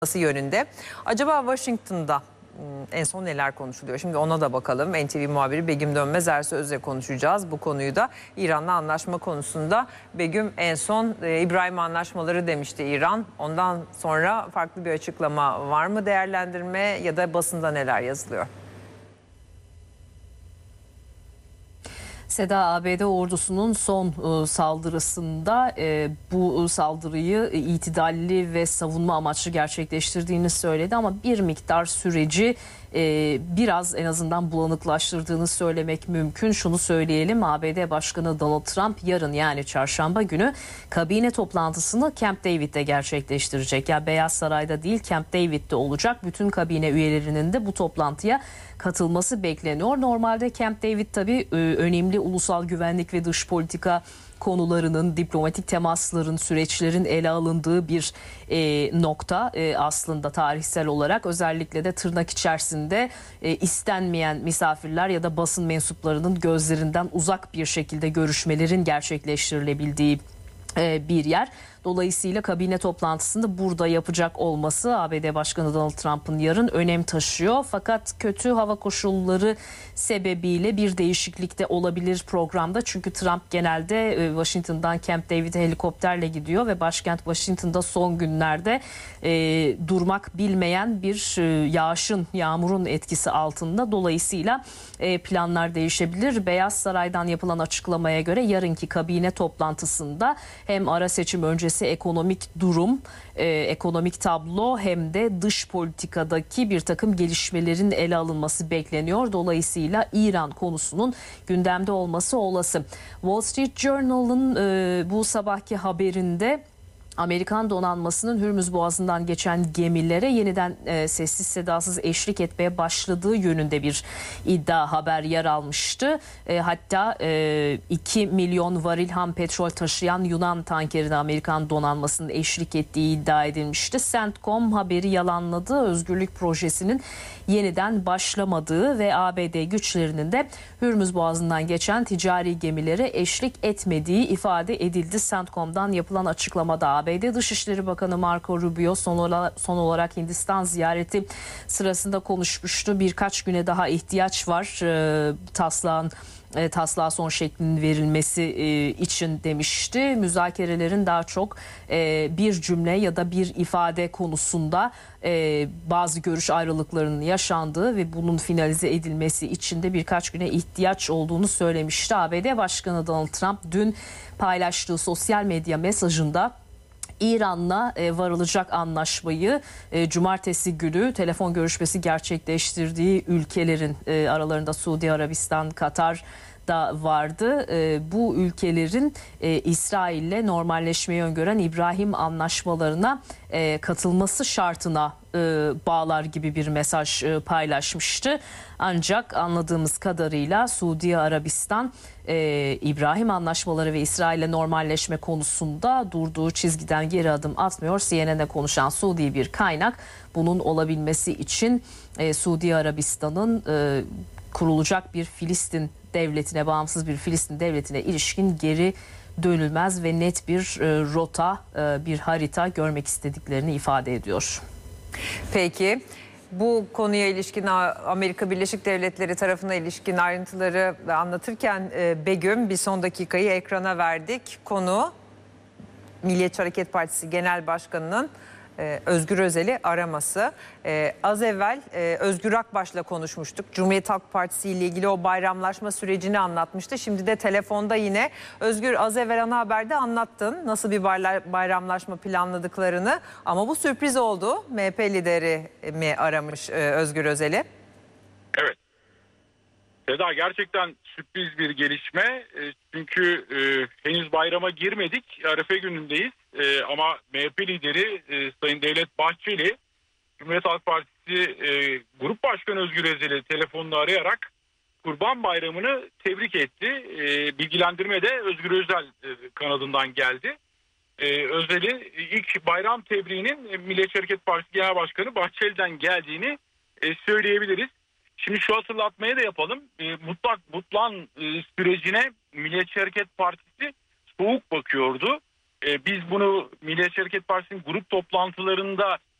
yönünde. Acaba Washington'da en son neler konuşuluyor? Şimdi ona da bakalım. NTV muhabiri Begüm Dönmez Ersöz'le konuşacağız bu konuyu da. İran'la anlaşma konusunda Begüm en son İbrahim anlaşmaları demişti İran. Ondan sonra farklı bir açıklama var mı, değerlendirme ya da basında neler yazılıyor? Seda, ABD ordusunun son saldırısında bu saldırıyı itidalli ve savunma amaçlı gerçekleştirdiğini söyledi ama bir miktar süreci biraz en azından bulanıklaştırdığını söylemek mümkün. Şunu söyleyelim, ABD Başkanı Donald Trump yarın, yani çarşamba günü kabine toplantısını Camp David'de gerçekleştirecek. Yani Beyaz Saray'da değil, Camp David'de olacak. Bütün kabine üyelerinin de bu toplantıya katılması bekleniyor. Normalde Camp David tabii önemli ulusal güvenlik ve dış politika konularının, diplomatik temasların, süreçlerin ele alındığı bir nokta aslında tarihsel olarak. Özellikle de tırnak içerisinde istenmeyen misafirler ya da basın mensuplarının gözlerinden uzak bir şekilde görüşmelerin gerçekleştirilebildiği bir yer. Dolayısıyla kabine toplantısında burada yapacak olması ABD Başkanı Donald Trump'ın yarın önem taşıyor. Fakat kötü hava koşulları sebebiyle bir değişiklik de olabilir programda. Çünkü Trump genelde Washington'dan Camp David'e helikopterle gidiyor ve başkent Washington'da son günlerde durmak bilmeyen bir yağmurun etkisi altında. Dolayısıyla planlar değişebilir. Beyaz Saray'dan yapılan açıklamaya göre yarınki kabine toplantısında hem ara seçim öncesi ekonomik durum, ekonomik tablo hem de dış politikadaki bir takım gelişmelerin ele alınması bekleniyor. Dolayısıyla İran konusunun gündemde olması olası. Wall Street Journal'ın bu sabahki haberinde Amerikan donanmasının Hürmüz Boğazı'ndan geçen gemilere yeniden sessiz sedasız eşlik etmeye başladığı yönünde bir iddia haber yer almıştı. Hatta 2 milyon varil ham petrol taşıyan Yunan tankerine Amerikan donanmasının eşlik ettiği iddia edilmişti. CENTCOM haberi yalanladı. Özgürlük projesinin yeniden başlamadığı ve ABD güçlerinin de Hürmüz Boğazı'ndan geçen ticari gemilere eşlik etmediği ifade edildi. CENTCOM'dan yapılan açıklamada ABD Dışişleri Bakanı Marco Rubio son olarak Hindistan ziyareti sırasında konuşmuştu. Birkaç güne daha ihtiyaç var taslağa son şeklinin verilmesi için demişti. Müzakerelerin daha çok bir cümle ya da bir ifade konusunda bazı görüş ayrılıklarının yaşandığı ve bunun finalize edilmesi için de birkaç güne ihtiyaç olduğunu söylemişti. ABD Başkanı Donald Trump dün paylaştığı sosyal medya mesajında İran'la varılacak anlaşmayı cumartesi günü telefon görüşmesi gerçekleştirdiği ülkelerin aralarında Suudi Arabistan, Katar da vardı. Bu ülkelerin İsrail'le normalleşmeyi öngören İbrahim anlaşmalarına katılması şartına bağlar gibi bir mesaj paylaşmıştı. Ancak anladığımız kadarıyla Suudi Arabistan İbrahim anlaşmaları ve İsrail'le normalleşme konusunda durduğu çizgiden geri adım atmıyor. CNN'de konuşan Suudi bir kaynak bunun olabilmesi için Suudi Arabistan'ın kurulacak bir Filistin devletine, bağımsız bir Filistin devletine ilişkin geri dönülmez ve net bir rota, bir harita görmek istediklerini ifade ediyor. Peki bu konuya ilişkin Amerika Birleşik Devletleri tarafına ilişkin ayrıntıları anlatırken Begüm, bir son dakikayı ekrana verdik. Konu Milliyetçi Hareket Partisi Genel Başkanı'nın Özgür Özel'i araması. Az evvel Özgür Akbaş'la konuşmuştuk. Cumhuriyet Halk Partisi ile ilgili o bayramlaşma sürecini anlatmıştı. Şimdi de telefonda yine Özgür, az evvel ana haberde anlattın nasıl bir bayramlaşma planladıklarını. Ama bu sürpriz oldu. MHP lideri mi aramış Özgür Özel'i? Evet. Seda, gerçekten sürpriz bir gelişme. Çünkü henüz bayrama girmedik. Arife günündeyiz. Ama MHP lideri Sayın Devlet Bahçeli, Cumhuriyet Halk Partisi Grup Başkanı Özgür Özel'i telefonla arayarak Kurban Bayramı'nı tebrik etti. Bilgilendirme de Özgür Özel kanadından geldi. Özel'i ilk bayram tebriğinin Milliyetçi Hareket Partisi Genel Başkanı Bahçeli'den geldiğini söyleyebiliriz. Şimdi şu hatırlatmayı da yapalım. Mutlan sürecine Milliyetçi Hareket Partisi soğuk bakıyordu. Biz bunu Milliyetçi Hareket Partisi'nin grup toplantılarında